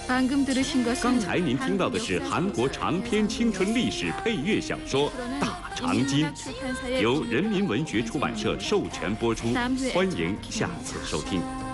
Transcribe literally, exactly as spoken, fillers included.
刚才您听到的是韩国长篇青春历史配乐小说《大长今》，由人民文学出版社授权播出，欢迎下次收听。